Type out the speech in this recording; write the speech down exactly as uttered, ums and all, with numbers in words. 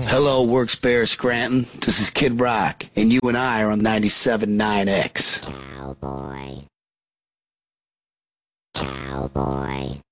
Hello, Works Bear Scranton. This is Kid Rock, and you and I are on ninety-seven point nine X. Cowboy. Cowboy.